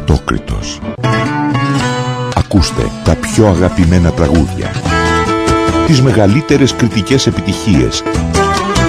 Αυτόκριτος. Ακούστε τα πιο αγαπημένα τραγούδια, τις μεγαλύτερες κριτικές επιτυχίες